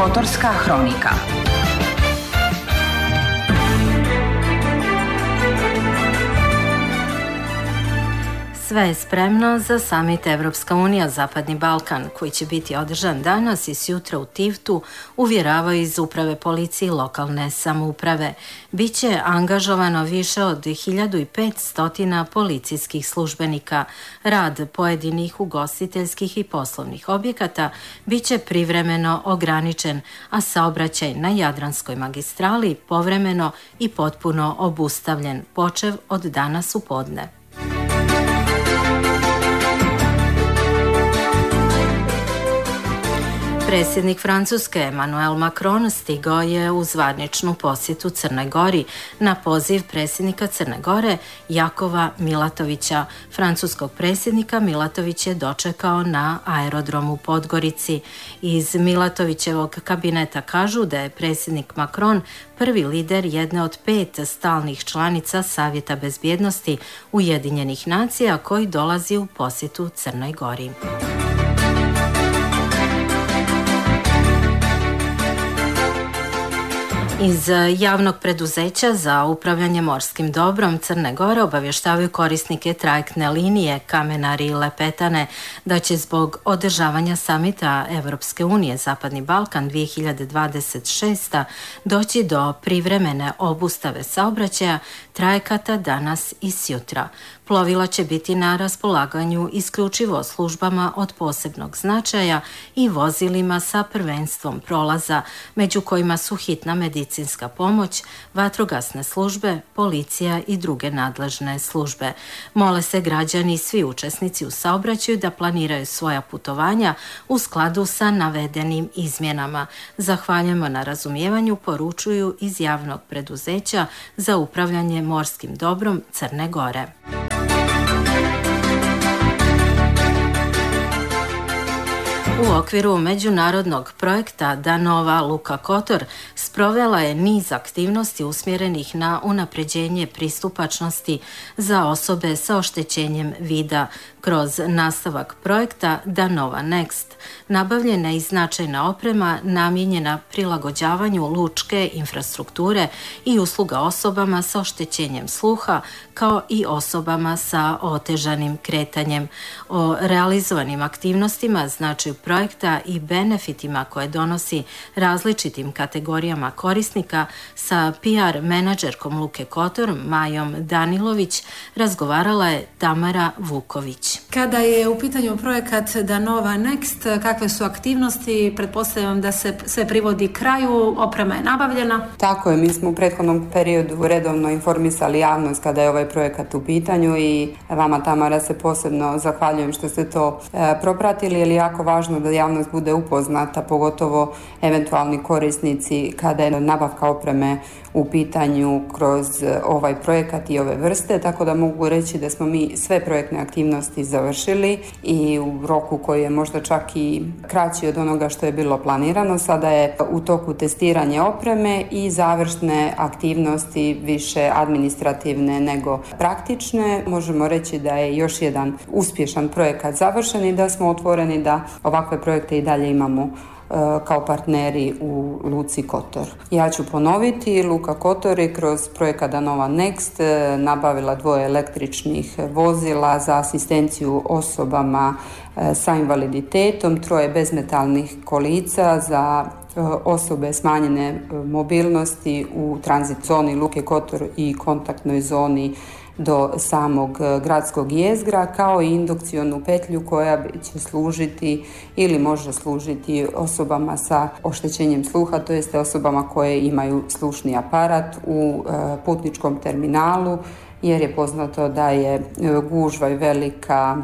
Kotorska hronika. Sve je spremno za samit Evropska unija Zapadni Balkan, koji će biti održan danas i sutra u Tivtu, uvjeravaju iz uprave policije i lokalne samouprave. Biće angažovano više od 1500 policijskih službenika. Rad pojedinih ugostiteljskih i poslovnih objekata biće privremeno ograničen, a saobraćaj na Jadranskoj magistrali povremeno i potpuno obustavljen, počev od danas u podne. Predsjednik Francuske Emmanuel Macron stigao je u zvaničnu posjetu Crnoj Gori na poziv predsjednika Crne Gore Jakova Milatovića. Francuskog predsjednika Milatović je dočekao na aerodromu Podgorici. Iz Milatovićevog kabineta kažu da je predsjednik Macron prvi lider jedne od 5 stalnih članica Savjeta bezbjednosti Ujedinjenih nacija koji dolazi u posjetu Crnoj Gori. Iz javnog preduzeća za upravljanje morskim dobrom Crne Gore obavještavaju korisnike trajektne linije Kamenari i Lepetane da će zbog održavanja samita Evropske unije Zapadni Balkan 2026 doći do privremene obustave saobraćaja trajekata danas i sutra. Plovila će biti na raspolaganju isključivo službama od posebnog značaja i vozilima sa prvenstvom prolaza, među kojima su hitna medicinska pomoć, vatrogasne službe, policija i druge nadležne službe. Mole se građani i svi učesnici u saobraćaju da planiraju svoja putovanja u skladu sa navedenim izmjenama. Zahvaljujemo na razumijevanju, poručuju iz javnog preduzeća za upravljanje morskim dobrom Crne Gore. U okviru međunarodnog projekta Danova Luka Kotor sprovela je niz aktivnosti usmjerenih na unapređenje pristupačnosti za osobe sa oštećenjem vida. Kroz nastavak projekta Danova Next nabavljena je i značajna oprema namijenjena prilagođavanju lučke infrastrukture i usluga osobama sa oštećenjem sluha, kao i osobama sa otežanim kretanjem. O realizovanim aktivnostima, značaju projekta i benefitima koje donosi različitim kategorijama korisnika sa PR menadžerkom Luke Kotor, Majom Danilović, razgovarala je Tamara Vuković. Kada je u pitanju projekat Danova Next, kakve su aktivnosti? Pretpostavljam da se sve privodi kraju, oprema je nabavljena. Tako je, mi smo u prethodnom periodu redovno informisali javnost kada je ovaj projekat u pitanju i vama, Tamara, se posebno zahvaljujem što ste to propratili, jer je jako važno da javnost bude upoznata, pogotovo eventualni korisnici kada je nabavka opreme u pitanju kroz ovaj projekat i ove vrste, tako da mogu reći da smo mi sve projektne aktivnosti završili i u roku koji je možda čak i kraći od onoga što je bilo planirano. Sada je u toku testiranje opreme i završne aktivnosti, više administrativne nego praktične. Možemo reći da je još jedan uspješan projekat završen i da smo otvoreni da ovakve projekte i dalje imamo kao partneri u Luci Kotor. Ja ću ponoviti, Luka Kotor je kroz projekat Danova Next nabavila 2 električnih vozila za asistenciju osobama sa invaliditetom, 3 bezmetalnih kolica za osobe smanjene mobilnosti u tranzit zoni Luke Kotor i kontaktnoj zoni do samog gradskog jezgra, kao i indukcionu petlju koja će služiti ili može služiti osobama sa oštećenjem sluha, to jest osobama koje imaju slušni aparat u putničkom terminalu, jer je poznato da je gužva i velika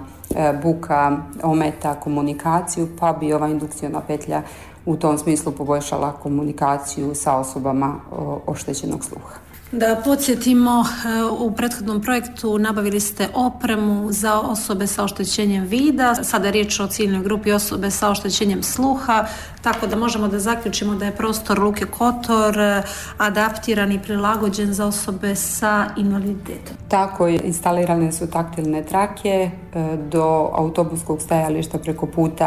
buka ometa komunikaciju, pa bi ova indukciona petlja u tom smislu poboljšala komunikaciju sa osobama oštećenog sluha. Da podsjetimo, u prethodnom projektu nabavili ste opremu za osobe sa oštećenjem vida, sada je riječ o ciljnoj grupi osobe sa oštećenjem sluha, tako da možemo da zaključimo da je prostor Luke Kotor adaptiran i prilagođen za osobe sa invaliditetom. Tako je, instalirane su taktilne trake do autobuskog stajališta preko puta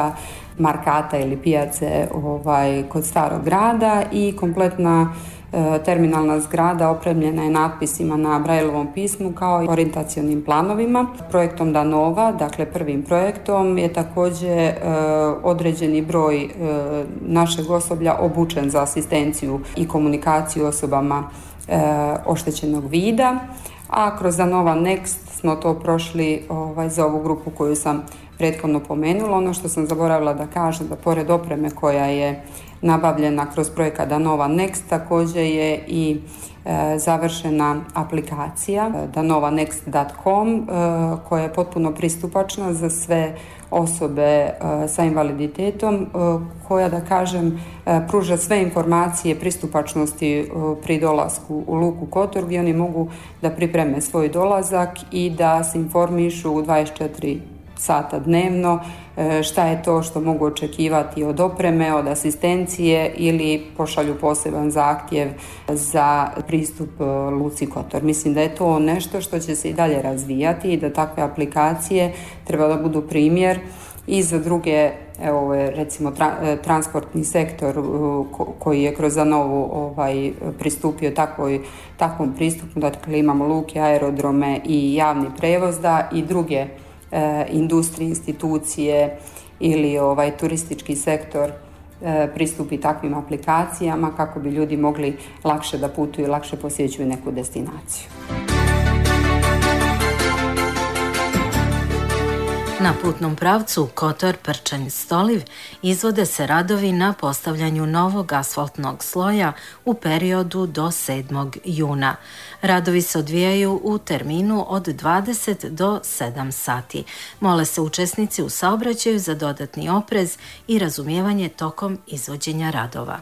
markata ili pijace kod Starog grada i kompletna terminalna zgrada opremljena je natpisima na Brailleovom pismu kao i orijentacionim planovima. Projektom Danova, dakle prvim projektom, je također određeni broj našeg osoblja obučen za asistenciju i komunikaciju osobama oštećenog vida, a kroz Danova Next smo to prošli za ovu grupu koju sam prethodno pomenula. Ono što sam zaboravila da kažem, da pored opreme koja je nabavljena kroz projekat Danova Next, također je i završena aplikacija danovanext.com koja je potpuno pristupačna za sve osobe sa invaliditetom, koja, da kažem, pruža sve informacije pristupačnosti pri dolasku u Luku Kotor, gdje oni mogu da pripreme svoj dolazak i da se informišu 24 sata dnevno šta je to što mogu očekivati od opreme, od asistencije ili pošalju poseban zahtjev za pristup Luci Kotor. Mislim da je to nešto što će se i dalje razvijati i da takve aplikacije treba da budu primjer i za druge, recimo transportni sektor koji je kroz Danovu pristupio takvom pristupu, dakle imamo luke, aerodrome i javni prevoz, da i druge industrije, institucije ili turistički sektor pristupi takvim aplikacijama kako bi ljudi mogli lakše da putuju i lakše posjećuju neku destinaciju. Na putnom pravcu Kotor-Prčanj-Stoliv izvode se radovi na postavljanju novog asfaltnog sloja u periodu do 7. juna. Radovi se odvijaju u terminu od 20 do 7 sati. Mole se učesnici u saobraćaju za dodatni oprez i razumijevanje tokom izvođenja radova.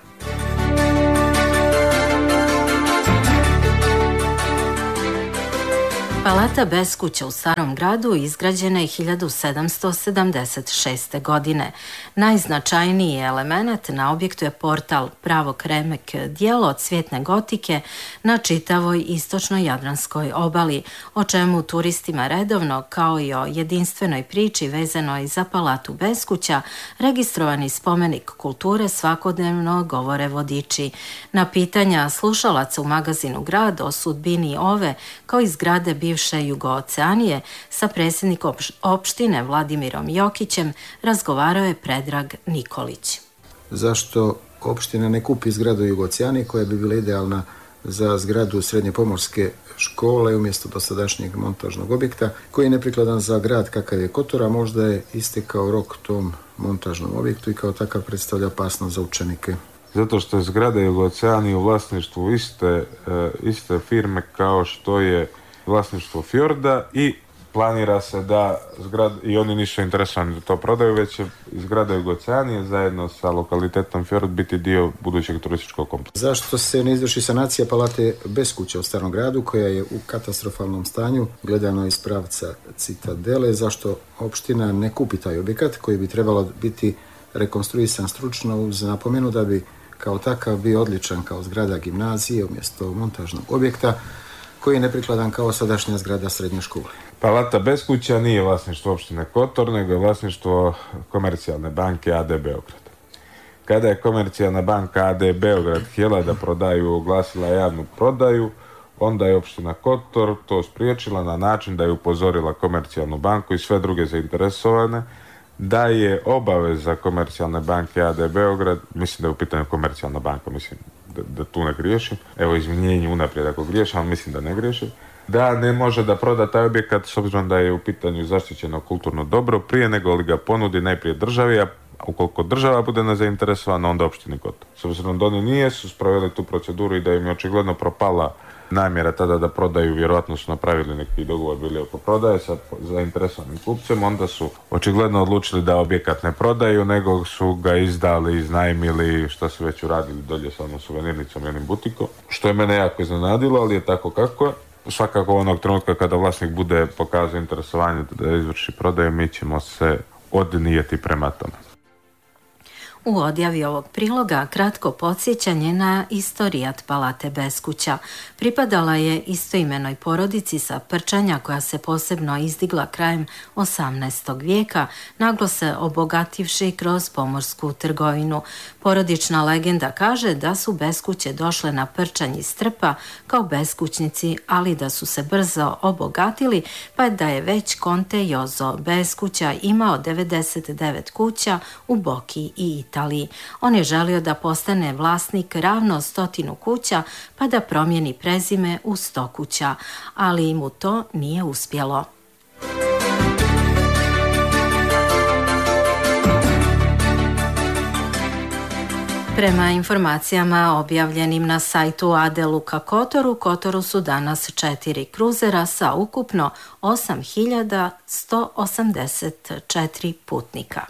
Palata Beskuća u Starom gradu izgrađena je 1776. godine. Najznačajniji element na objektu je portal pravog remek dijelo od cvjetne gotike na čitavoj istočnoj Jadranskoj obali, o čemu turistima redovno, kao i o jedinstvenoj priči vezanoj za Palatu Beskuća, registrovani spomenik kulture svakodnevno govore vodiči. Na pitanja slušalaca u magazinu Grad o sudbini ove, kao i zgrade bivše Jugooceanije, sa predsjednikom opštine Vladimirom Jokićem razgovarao je Predrag Nikolić. Zašto opština ne kupi zgradu Jugooceanije koja bi bila idealna za zgradu srednje pomorske škole umjesto dosadašnjeg montažnog objekta koji je neprikladan za grad kakav je Kotor, a možda je istekao rok tom montažnom objektu i kao takav predstavlja opasnost za učenike? Zato što je zgrada Jugooceanije u vlasništvu iste firme kao što je vlasništvo Fjorda i planira se da i oni nisu interesovani da to prodaju, već je zgrada Jugooceanije zajedno sa lokalitetom Fjord biti dio budućeg turističkog kompleksa. Zašto se ne izvrši sanacija Palate Beskuća u Starom gradu koja je u katastrofalnom stanju gledano iz pravca Citadele? Zašto opština ne kupi taj objekat koji bi trebalo biti rekonstruisan stručno uz napomenu da bi kao takav bio odličan kao zgrada gimnazije umjesto montažnog objekta koji je neprikladan kao sadašnja zgrada srednje škole? Palata Beskuća nije vlasništvo opštine Kotor, nego je vlasništvo Komercijalne banke AD Beograd. Kada je Komercijalna banka AD Beograd htjela da prodaju, oglasila javnu prodaju, onda je opština Kotor to spriječila na način da je upozorila Komercijalnu banku i sve druge zainteresovane da je obaveza Komercijalne banke AD Beograd, mislim da je u pitanju Komercijalna banka, mislim da tu ne griješim, evo izvinjenje unaprijed ako griješim, ali mislim da ne griješim, da ne može da proda taj objekat s obzirom da je u pitanju zaštićeno kulturno dobro prije nego li ga ponudi najprije državi, a ukoliko država bude nezainteresovana, onda opštini Kotor. S obzirom da oni nije su sproveli tu proceduru i da im je očigledno propala namjera tada da prodaju, vjerojatno su napravili neki dogovor bili oko prodaje sa zainteresovanim kupcem, onda su očigledno odlučili da objekat ne prodaju, nego su ga izdali, iznajmili, što su već uradili dolje sa onom suvenirnicom i onim butikom, što je mene jako iznenadilo, ali je tako kako je. Svakako onog trenutka kada vlasnik bude pokazao interesovanje da izvrši prodaju, mi ćemo se odnijeti prema tome. U odjavi ovog priloga kratko podsjećanje na istorijat Palate Beskuća. Pripadala je istoimenoj porodici sa Prčanja koja se posebno izdigla krajem 18. vijeka, naglo se obogativši kroz pomorsku trgovinu. Porodična legenda kaže da su Beskuće došle na Prčanj iz Trpa kao beskućnici, ali da su se brzo obogatili, pa da je već konte Jozo Beskuća imao 99 kuća u Boki i Italiji. On je želio da postane vlasnik ravno 100 kuća, pa da promijeni prezime u 100 kuća, ali mu to nije uspjelo. Prema informacijama objavljenim na sajtu AD Luka Kotor, u Kotoru su danas 4 kruzera sa ukupno 8.184 putnika.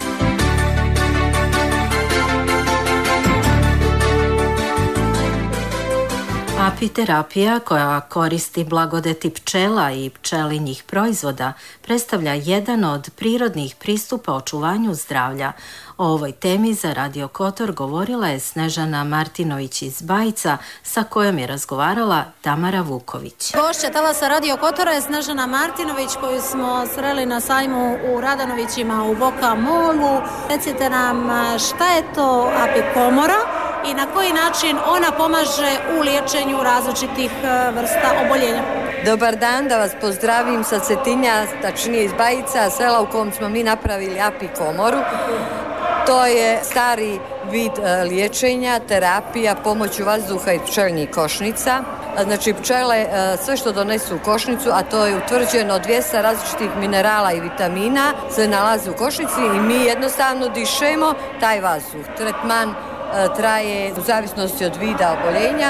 Apiterapija, koja koristi blagodeti pčela i pčelinjih proizvoda, predstavlja jedan od prirodnih pristupa očuvanju zdravlja. O ovoj temi za Radio Kotor govorila je Snežana Martinović iz Bajca, sa kojom je razgovarala Tamara Vuković. Gošća Talasa Radio Kotora je Snežana Martinović, koju smo sreli na sajmu u Radanovićima u Boka Molu. Recite nam šta je to apikomora i na koji način ona pomaže u liječenju različitih vrsta oboljenja. Dobar dan, da vas pozdravim sa Cetinja, tačnije iz Bajica, sela u kojem smo mi napravili apikomoru. To je stari vid liječenja, terapija pomoću vazduha i pčelinjih košnica. Znači pčele sve što donesu u košnicu, a to je utvrđeno 200 različitih minerala i vitamina, se nalazi u košnici i mi jednostavno dišemo taj vazduh. Tretman traje u zavisnosti od vida oboljenja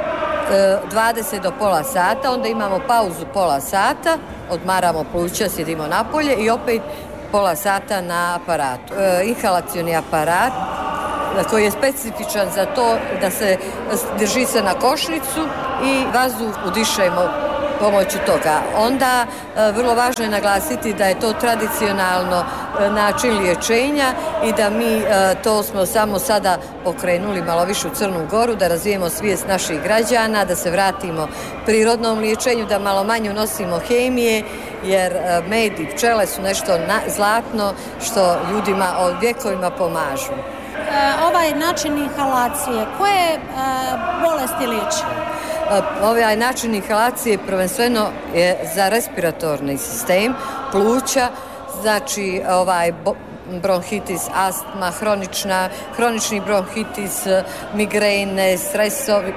20 do pola sata, onda imamo pauzu pola sata, odmaramo pluća, sjedimo napolje i opet pola sata na aparatu. Inhalacioni aparat koji je specifičan za to da se drži se na košnicu i vazduh udišemo pomoću toga. Onda vrlo važno je naglasiti da je to tradicionalno način liječenja i da mi to smo samo sada pokrenuli malo više u Crnu Goru, da razvijemo svijest naših građana, da se vratimo prirodnom liječenju, da malo manje unosimo hemije, jer med i pčele su nešto zlatno što ljudima od vjekovima pomažu. Ovaj način inhalacije, koje bolesti liječi? Ovaj način inhalacije prvenstveno je za respiratorni sistem, pluća, znači bronhitis, astma, hronični bronhitis, migrene, stresovi,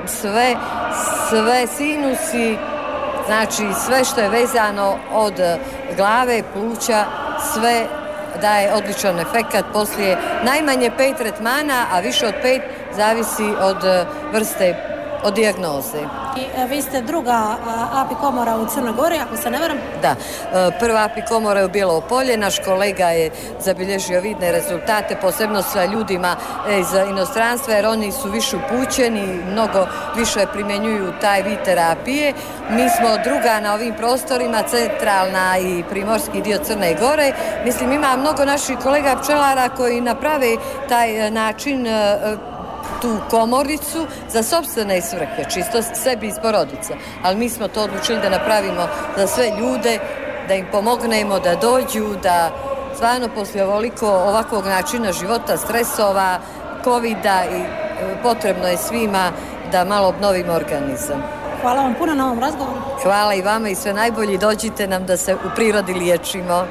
sve sinusi, znači sve što je vezano od glave, pluća, sve daje odličan efekat poslije najmanje 5 tretmana, a više od 5 zavisi od vrste, od dijagnoze. I vi ste druga apikomora u Crnoj Gori, ako se ne varam? Da, prva apikomora je u Bijelo Polje, naš kolega je zabilježio vidne rezultate, posebno sa ljudima iz inostranstva, jer oni su više upućeni, mnogo više primjenjuju taj vid terapije. Mi smo druga na ovim prostorima, centralna i primorski dio Crne Gore. Mislim, ima mnogo naših kolega pčelara koji naprave taj način, tu komoricu za sopstvene svrhe, čisto sebi iz porodice. Ali mi smo to odlučili da napravimo za sve ljude, da im pomognemo, da dođu, da stvarno poslije ovakvog načina života, stresova, covida i potrebno je svima da malo obnovimo organizam. Hvala vam puno na ovom razgovoru. Hvala i vama i sve najbolje. Dođite nam da se u prirodi liječimo.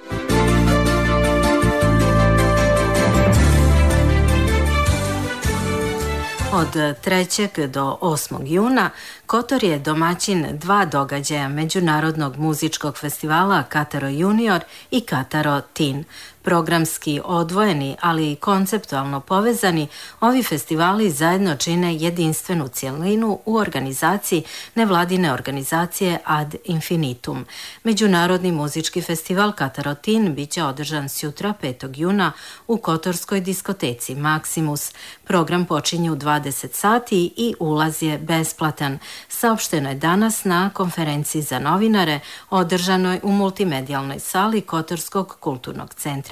Od 3. do 8. juna Kotor je domaćin 2 događaja Međunarodnog muzičkog festivala Kataro Junior i Kataro Teen. Programski odvojeni, ali i konceptualno povezani, ovi festivali zajedno čine jedinstvenu cjelinu u organizaciji nevladine organizacije Ad Infinitum. Međunarodni muzički festival Kataro Teen bit će održan sutra 5. juna u kotorskoj diskoteci Maximus. Program počinje u 20 sati i ulaz je besplatan. Saopšteno je danas na konferenciji za novinare održanoj u multimedijalnoj sali Kotorskog kulturnog centra.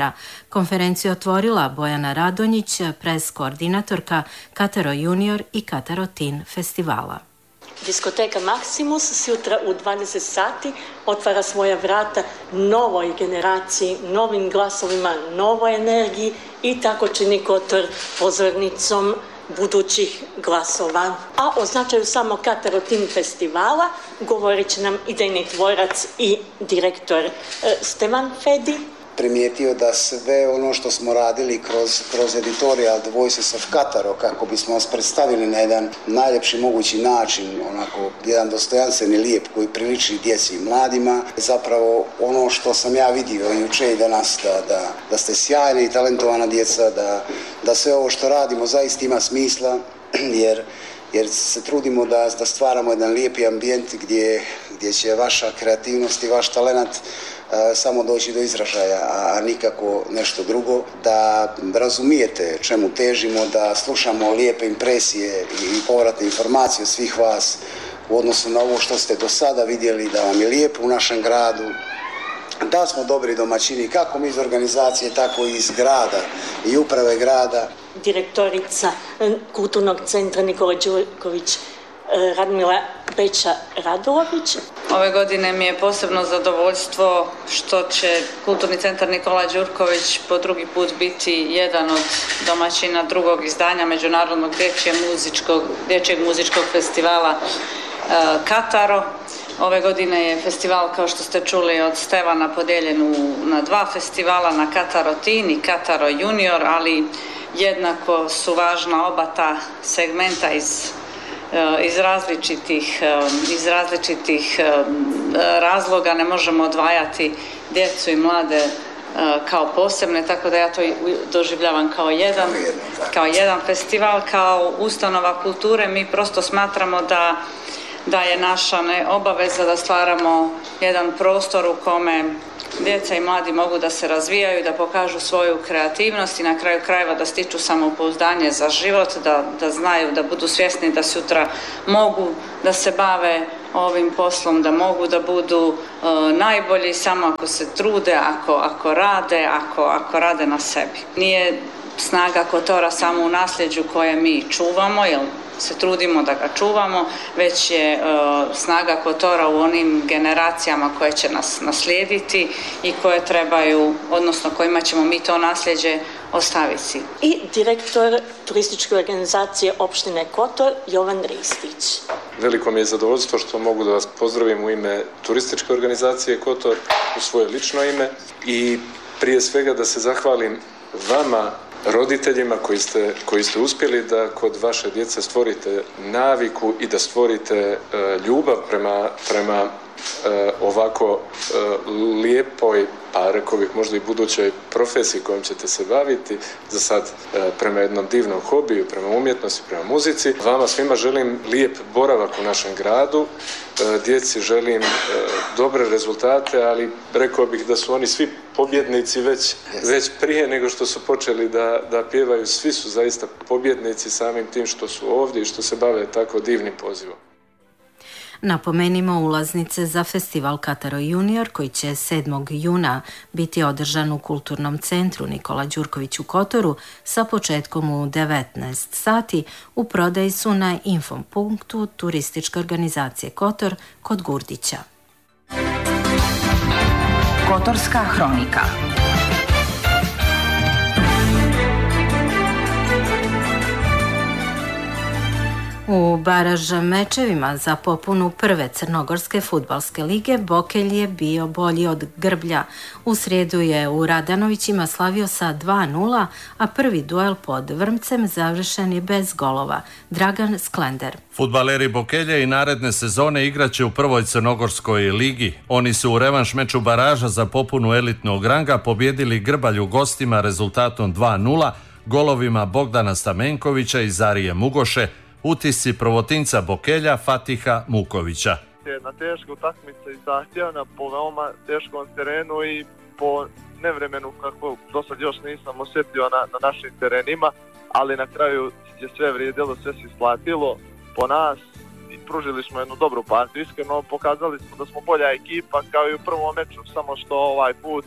sutra. Konferenciju otvorila Bojana Radonjić, pres koordinatorka Kataro Junior i Kataro Teen festivala. Diskoteka Maximus sutra u 20 sati otvara svoja vrata novoj generaciji, novim glasovima, novoj energiji i tako čini Kotor pozornicom budućih glasova. A o značaju samo Kataro Teen festivala govorit će nam idejni tvorac i direktor Stevan Fedi. Primijetio da sve ono što smo radili kroz editorial The Voices of Kataro, kako bismo vas predstavili na jedan najljepši mogući način, onako jedan dostojanstven i lijep koji priliči djeci i mladima, zapravo ono što sam ja vidio jučer i danas, da ste sjajna i talentovana djeca, da sve ovo što radimo zaista ima smisla, jer se trudimo da stvaramo jedan lijepi ambijent gdje će vaša kreativnost i vaš talent samo doći do izražaja, a nikako nešto drugo, da razumijete čemu težimo, da slušamo lijepe impresije i povratne informacije od svih vas u odnosu na ovo što ste do sada vidjeli, da vam je lijepo u našem gradu, da smo dobri domaćini, kako mi iz organizacije, tako i iz grada i uprave grada. Direktorica Kulturnog centra Nikola Đurković, Radmila Beča-Radulović. Ove godine mi je posebno zadovoljstvo što će Kulturni centar Nikola Đurković po drugi put biti jedan od domaćina drugog izdanja Međunarodnog dječjeg muzičkog festivala Kataro. Ove godine je festival, kao što ste čuli od Stevana, podijeljen na dva festivala, na Kataro Teen i Kataro Junior, ali jednako su važna oba ta segmenta iz različitih razloga. Ne možemo odvajati djecu i mlade kao posebne, tako da ja to doživljavam kao jedan festival, kao ustanova kulture. Mi prosto smatramo da je naša obaveza da stvaramo jedan prostor u kome djeca i mladi mogu da se razvijaju, da pokažu svoju kreativnost i na kraju krajeva da stiču samopouzdanje za život, da znaju, da budu svjesni da sutra mogu da se bave ovim poslom, da mogu da budu najbolji samo ako se trude, ako rade na sebi. Nije snaga Kotora samo u nasljeđu koje mi čuvamo, jer se trudimo da ga čuvamo, već je snaga Kotora u onim generacijama koje će nas naslijediti i koje trebaju, odnosno kojima ćemo mi to nasljeđe ostaviti. I direktor turističke organizacije opštine Kotor, Jovan Ristić. Veliko mi je zadovoljstvo što mogu da vas pozdravim u ime turističke organizacije Kotor, u svoje lično ime, i prije svega da se zahvalim vama, roditeljima koji ste uspjeli da kod vaše djece stvorite naviku i da stvorite ljubav prema ovako lijepoj, pa rekao bih možda i budućoj profesiji kojom ćete se baviti, za sad prema jednom divnom hobiju, prema umjetnosti, prema muzici. Vama svima želim lijep boravak u našem gradu, djeci želim dobre rezultate, ali rekao bih da su oni svi pobjednici već prije nego što su počeli da pjevaju. Svi su zaista pobjednici samim tim što su ovdje i što se bave tako divnim pozivom. Napomenimo ulaznice za festival Kataro Junior koji će 7. juna biti održan u Kulturnom centru Nikola Đurković u Kotoru sa početkom u 19 sati. U prodaji su na infopunktu turističke organizacije Kotor kod Gurdića. Kotorska hronika. U baraž mečevima za popunu prve crnogorske fudbalske lige Bokelj je bio bolji od Grblja. U srijedu je u Radanovićima slavio sa 2:0, a prvi duel pod Vrmcem završen je bez golova. Dragan Sklender. Fudbaleri Bokelja i naredne sezone igraće u prvoj crnogorskoj ligi. Oni su u revanš meču baraža za popunu elitnog ranga pobjedili Grbalj u gostima rezultatom 2:0, golovima Bogdana Stamenkovića i Zarije Mugoše. Utisci prvotinca Bokelja Fatiha Mukovića. Jedna teška utakmica i zahtjevna po veoma teškom terenu i po nevremenu kako do sad još nisam osjetio na našim terenima, ali na kraju je sve vrijedilo, sve se isplatilo po nas i pružili smo jednu dobru partiju. Iskreno pokazali smo da smo bolja ekipa kao i u prvom meču, samo što ovaj put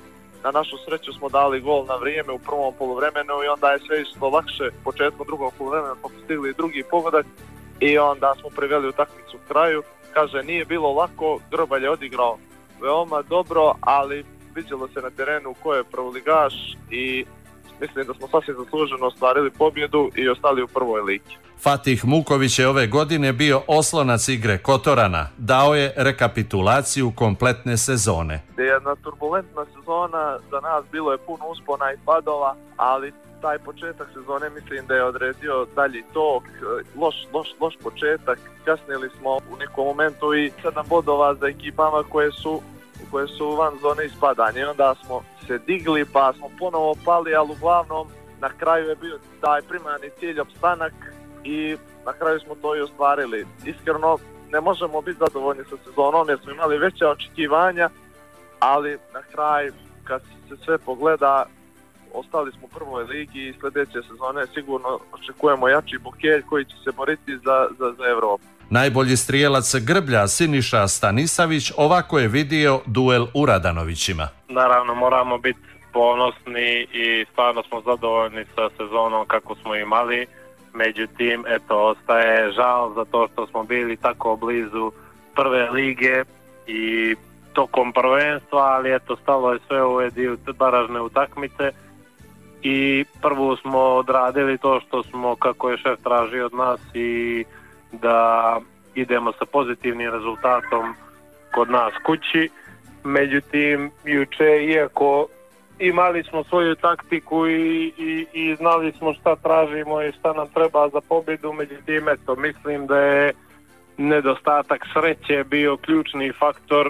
Na našu sreću smo dali gol na vrijeme u prvom poluvremenu i onda je sve išlo lakše. Početkom drugog poluvremena smo postigli drugi pogodak i onda smo priveli utakmicu kraju. Kaže, nije bilo lako, Grobalj je odigrao veoma dobro, ali vidjelo se na terenu ko je prvoligaš i mislim da smo sasvim zasluženo ostvarili pobjedu i ostali u prvoj ligi. Fatih Muković je ove godine bio oslonac igre Kotorana. Dao je rekapitulaciju kompletne sezone. Jedna turbulentna sezona, za nas bilo je puno uspona i padova, ali taj početak sezone mislim da je odredio dalji tok, loš početak. Kasnili smo u nekom momentu i 7 bodova za ekipama koje su van zone ispadanja. I onda smo se digli pa smo ponovo pali, ali uglavnom na kraju je bio taj primarni cilj opstanak i na kraju smo to i ostvarili. Iskreno ne možemo biti zadovoljni sa sezonom jer smo imali veća očekivanja, ali na kraju kad se sve pogleda ostali smo u prvoj ligi i sljedeće sezone sigurno očekujemo jači Bokelj koji će se boriti za Evropu. Najbolji strijelac Grblja Siniša Stanisavić ovako je vidio duel u Radanovićima. Naravno moramo biti ponosni i stvarno smo zadovoljni sa sezonom kako smo imali. Međutim, ostaje žal za to što smo bili tako blizu prve lige i tokom prvenstva, ali stalo je sve u ove dvije baražne utakmice i prvu smo odradili to što smo, kako je šef tražio od nas, i da idemo sa pozitivnim rezultatom kod nas kući. Međutim, juče, iako imali smo svoju taktiku i znali smo šta tražimo i šta nam treba za pobjedu, međutim, mislim da je nedostatak sreće bio ključni faktor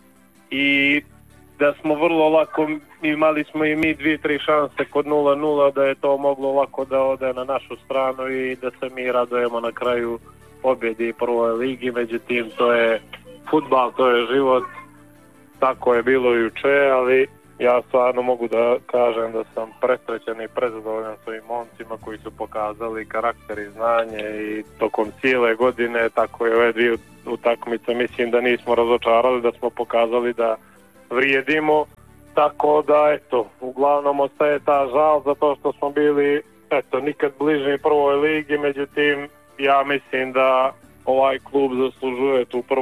i da smo vrlo lako, imali smo i mi 2-3 šanse kod 0-0, da je to moglo lako da ode na našu stranu i da se mi radujemo na kraju pobjedi u prvoj ligi. Međutim, to je fudbal, to je život, tako je bilo juče, ali ja stvarno mogu da kažem da sam presrećan i prezadovoljan s ovim momcima koji su pokazali karakter i znanje i tokom cijele godine, tako je ove dvije utakmice, mislim da nismo razočarali, da smo pokazali da vrijedimo, tako da uglavnom ostaje ta žal zato što smo bili nikad bliži prvoj ligi, međutim ja mislim da ovaj klub zaslužuje tu prvu